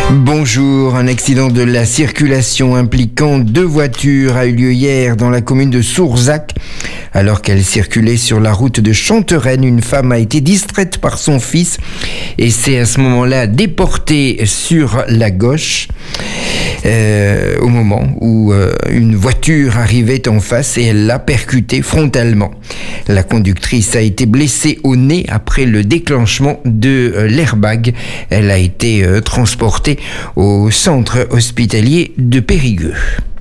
Bonjour, un accident de la circulation impliquant 2 voitures a eu lieu hier dans la commune de Sourzac. Alors qu'elle circulait sur la route de Chantereine, une femme a été distraite par son fils et s'est à ce moment-là déportée sur la gauche au moment où une voiture arrivait en face et elle l'a percutée frontalement. La conductrice a été blessée au nez après le déclenchement de l'airbag. Elle a été transportée au centre hospitalier de Périgueux.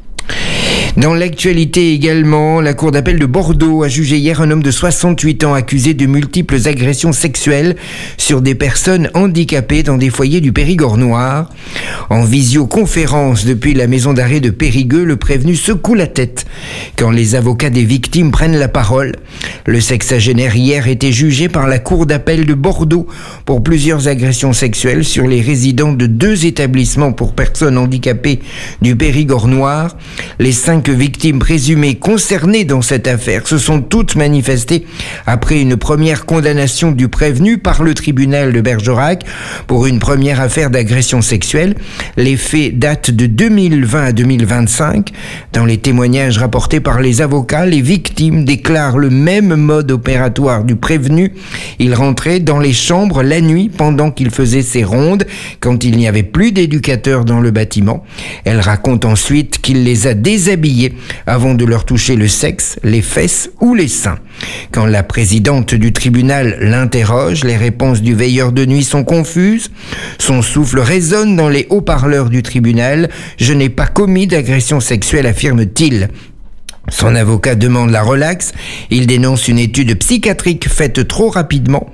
Dans l'actualité également, la Cour d'appel de Bordeaux a jugé hier un homme de 68 ans accusé de multiples agressions sexuelles sur des personnes handicapées dans des foyers du Périgord noir. En visioconférence depuis la maison d'arrêt de Périgueux, le prévenu secoue la tête quand les avocats des victimes prennent la parole. Le sexagénaire hier était jugé par la Cour d'appel de Bordeaux pour plusieurs agressions sexuelles sur les résidents de 2 établissements pour personnes handicapées du Périgord noir. Les 5 victimes présumées concernées dans cette affaire se sont toutes manifestées après une première condamnation du prévenu par le tribunal de Bergerac pour une première affaire d'agression sexuelle. Les faits datent de 2020 à 2025. Dans les témoignages rapportés par les avocats, les victimes déclarent le même mode opératoire du prévenu. Il rentrait dans les chambres la nuit pendant qu'il faisait ses rondes, quand il n'y avait plus d'éducateurs dans le bâtiment. Elle raconte ensuite qu'il les a déshabillés avant de leur toucher le sexe, les fesses ou les seins. Quand la présidente du tribunal l'interroge, les réponses du veilleur de nuit sont confuses. Son souffle résonne dans les haut-parleurs du tribunal. « Je n'ai pas commis d'agression sexuelle », affirme-t-il. Son avocat demande la relaxe. Il dénonce une étude psychiatrique faite trop rapidement.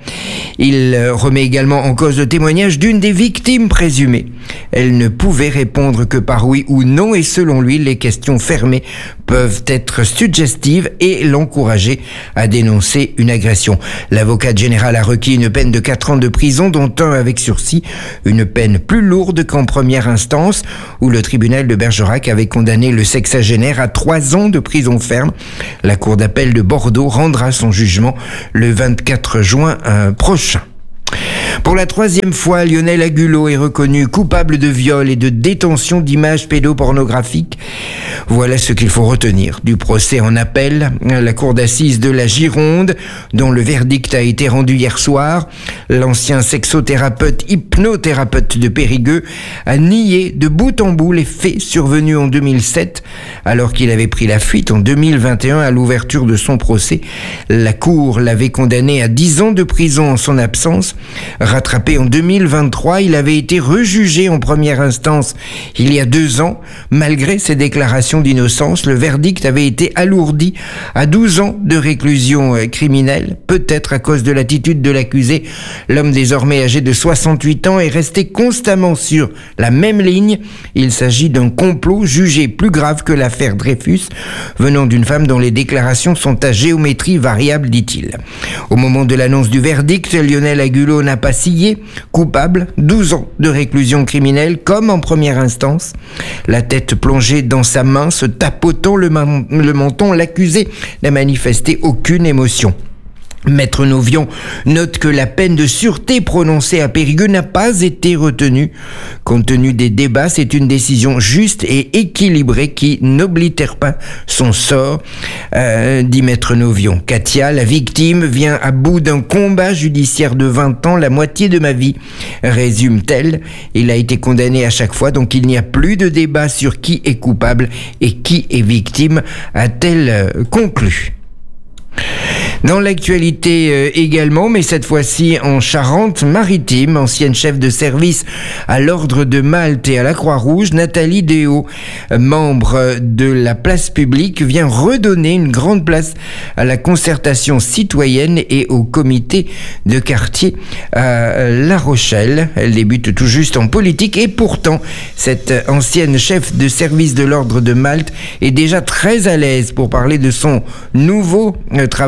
Il remet également en cause le témoignage d'une des victimes présumées. Elle ne pouvait répondre que par oui ou non et selon lui, les questions fermées peuvent être suggestives et l'encourager à dénoncer une agression. L'avocat général a requis une peine de 4 ans de prison, dont 1 avec sursis, une peine plus lourde qu'en première instance, où le tribunal de Bergerac avait condamné le sexagénaire à 3 ans de prison ferme. La Cour d'appel de Bordeaux rendra son jugement le 24 juin prochain. Pour la 3e fois, Lionel Agulot est reconnu coupable de viol et de détention d'images pédopornographiques. Voilà ce qu'il faut retenir du procès en appel à la cour d'assises de la Gironde, dont le verdict a été rendu hier soir. L'ancien sexothérapeute, hypnothérapeute de Périgueux a nié de bout en bout les faits survenus en 2007, alors qu'il avait pris la fuite en 2021 à l'ouverture de son procès. La cour l'avait condamné à 10 ans de prison en son absence. Rattrapé en 2023, il avait été rejugé en première instance il y a 2 ans. Malgré ses déclarations d'innocence, le verdict avait été alourdi à 12 ans de réclusion criminelle, peut-être à cause de l'attitude de l'accusé. L'homme désormais âgé de 68 ans est resté constamment sur la même ligne. Il s'agit d'un complot jugé plus grave que l'affaire Dreyfus, venant d'une femme dont les déclarations sont à géométrie variable, dit-il. Au moment de l'annonce du verdict, Lionel Agulot n'a pas scié, coupable, 12 ans de réclusion criminelle comme en première instance. La tête plongée dans sa main, se tapotant le menton, l'accusé n'a manifesté aucune émotion. Maître Novion note que la peine de sûreté prononcée à Périgueux n'a pas été retenue. Compte tenu des débats, c'est une décision juste et équilibrée qui n'oblitère pas son sort, dit Maître Novion. Katia, la victime, vient à bout d'un combat judiciaire de 20 ans, la moitié de ma vie, résume-t-elle. Il a été condamné à chaque fois, donc il n'y a plus de débat sur qui est coupable et qui est victime, a-t-elle conclu. Dans l'actualité également, mais cette fois-ci en Charente-Maritime, ancienne chef de service à l'Ordre de Malte et à la Croix-Rouge, Nathalie Déhaut, membre de la place publique, vient redonner une grande place à la concertation citoyenne et au comité de quartier à La Rochelle. Elle débute tout juste en politique et pourtant, cette ancienne chef de service de l'Ordre de Malte est déjà très à l'aise pour parler de son nouveau travail. Elle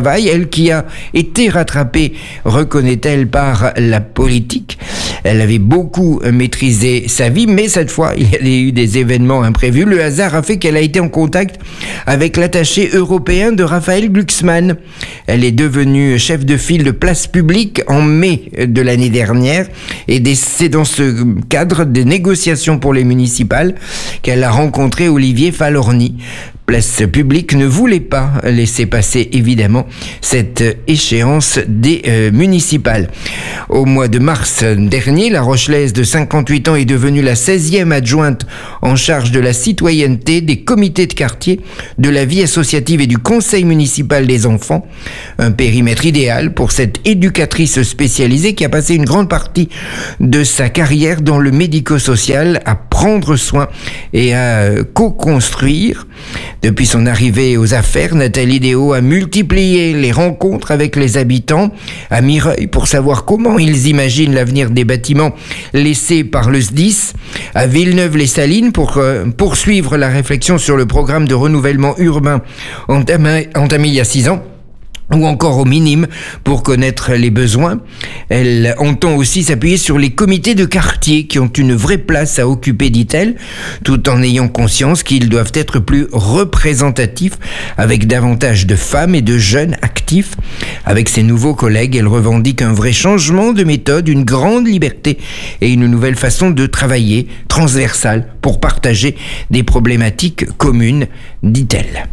l'école qui a été rattrapée, reconnaît-elle, par la politique. Elle avait beaucoup maîtrisé sa vie, mais cette fois, il y a eu des événements imprévus. Le hasard a fait qu'elle a été en contact avec l'attaché européen de Raphaël Glucksmann. Elle est devenue chef de file de Place Publique en mai de l'année dernière et c'est dans ce cadre des négociations pour les municipales qu'elle a rencontré Olivier Falorni. Place Publique ne voulait pas laisser passer, évidemment, cette échéance des municipales. Au mois de mars dernier, la Rochelaise de 58 ans est devenue la 16e adjointe en charge de la citoyenneté, des comités de quartier, de la vie associative et du conseil municipal des enfants. Un périmètre idéal pour cette éducatrice spécialisée qui a passé une grande partie de sa carrière dans le médico-social à prendre soin et à co-construire. Depuis son arrivée aux affaires, Nathalie Déhaut a multiplié les rencontres avec les habitants à Mireuil pour savoir comment ils imaginent l'avenir des bâtiments laissés par le SDIS, à Villeneuve-les-Salines pour poursuivre la réflexion sur le programme de renouvellement urbain entamé il y a 6 ans. Ou encore au minime pour connaître les besoins. Elle entend aussi s'appuyer sur les comités de quartier qui ont une vraie place à occuper, dit-elle, tout en ayant conscience qu'ils doivent être plus représentatifs avec davantage de femmes et de jeunes actifs. Avec ses nouveaux collègues, elle revendique un vrai changement de méthode, une grande liberté et une nouvelle façon de travailler, transversale, pour partager des problématiques communes, dit-elle.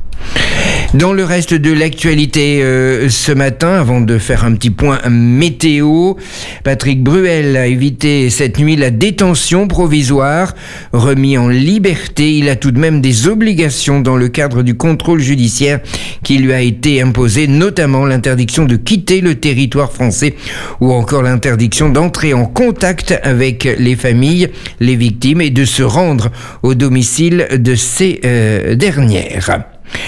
Dans le reste de l'actualité ce matin, avant de faire un petit point météo, Patrick Bruel a évité cette nuit la détention provisoire. Remis en liberté, il a tout de même des obligations dans le cadre du contrôle judiciaire qui lui a été imposé, notamment l'interdiction de quitter le territoire français ou encore l'interdiction d'entrer en contact avec les familles, les victimes et de se rendre au domicile de ces dernières.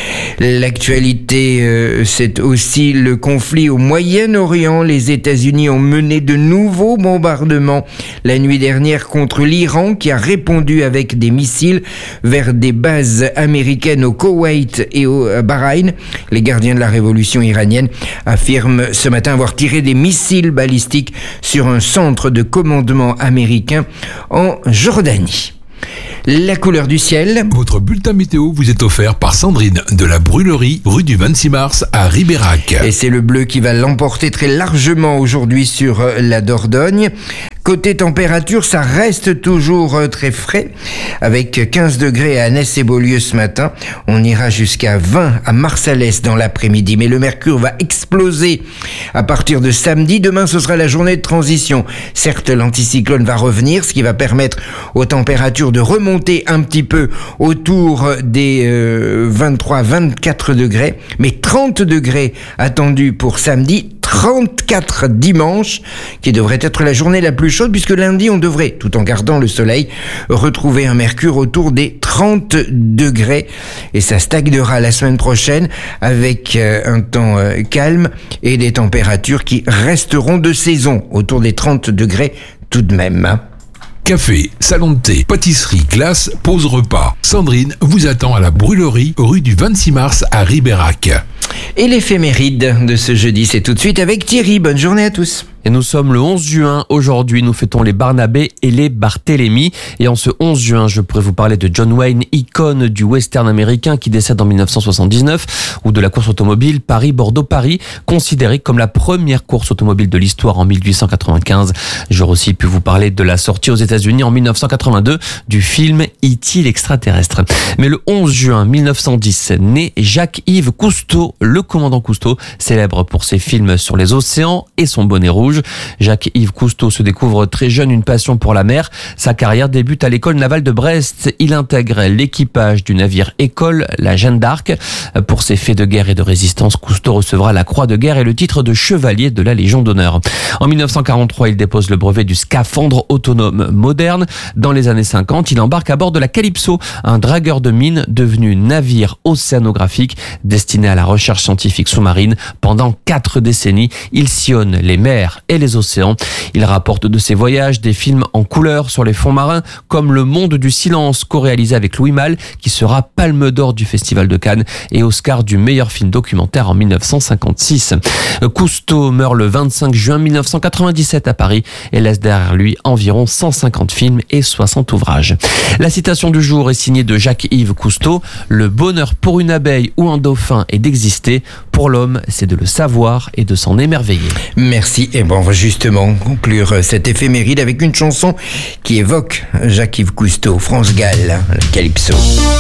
L'actualité, c'est aussi le conflit au Moyen-Orient. Les États-Unis ont mené de nouveaux bombardements la nuit dernière contre l'Iran qui a répondu avec des missiles vers des bases américaines au Koweït et au Bahreïn. Les gardiens de la révolution iranienne affirment ce matin avoir tiré des missiles balistiques sur un centre de commandement américain en Jordanie. La couleur du ciel. Votre bulletin météo vous est offert par Sandrine de la Brûlerie, rue du 26 mars à Ribérac. Et c'est le bleu qui va l'emporter très largement aujourd'hui sur la Dordogne. Côté température, ça reste toujours très frais, avec 15 degrés à Annès et Beaulieu ce matin. On ira jusqu'à 20 à Marsalès dans l'après-midi, mais le mercure va exploser à partir de samedi. Demain, ce sera la journée de transition. Certes, l'anticyclone va revenir, ce qui va permettre aux températures de remonter un petit peu autour des 23-24 degrés, mais 30 degrés attendus pour samedi, 34 dimanche, qui devrait être la journée la plus chaude, puisque lundi, on devrait, tout en gardant le soleil, retrouver un mercure autour des 30 degrés. Et ça stagnera la semaine prochaine avec un temps calme et des températures qui resteront de saison, autour des 30 degrés tout de même. Café, salon de thé, pâtisserie, glace, pause repas. Sandrine vous attend à la Brûlerie, rue du 26 mars à Ribérac. Et l'éphéméride de ce jeudi, c'est tout de suite avec Thierry. Bonne journée à tous. Et nous sommes le 11 juin. Aujourd'hui, nous fêtons les Barnabé et les Barthélemy. Et en ce 11 juin, je pourrais vous parler de John Wayne, icône du western américain qui décède en 1979, ou de la course automobile Paris-Bordeaux-Paris, considérée comme la première course automobile de l'histoire en 1895. J'aurais aussi pu vous parler de la sortie aux États-Unis en 1982 du film E.T. l'extraterrestre. Mais le 11 juin 1910, naît Jacques-Yves Cousteau, le commandant Cousteau, célèbre pour ses films sur les océans et son bonnet rouge. Jacques-Yves Cousteau se découvre très jeune une passion pour la mer. Sa carrière débute à l'école navale de Brest. Il intègre l'équipage du navire école, la Jeanne d'Arc. Pour ses faits de guerre et de résistance, Cousteau recevra la Croix de guerre et le titre de chevalier de la Légion d'honneur. En 1943, il dépose le brevet du scaphandre autonome moderne. Dans les années 50, il embarque à bord de la Calypso, un dragueur de mines devenu navire océanographique destiné à la recherche scientifique sous-marine. Pendant 4 décennies, il sillonne les mers et les océans. Il rapporte de ses voyages des films en couleur sur les fonds marins, comme Le Monde du Silence, co-réalisé avec Louis Malle, qui sera Palme d'Or du Festival de Cannes et Oscar du meilleur film documentaire en 1956. Cousteau meurt le 25 juin 1997 à Paris et laisse derrière lui environ 150 films et 60 ouvrages. La citation du jour est signée de Jacques-Yves Cousteau. Le bonheur pour une abeille ou un dauphin est d'exister. Pour l'homme, c'est de le savoir et de s'en émerveiller. Merci. Et bon, on va justement conclure cette éphéméride avec une chanson qui évoque Jacques-Yves Cousteau, France Gall, le Calypso.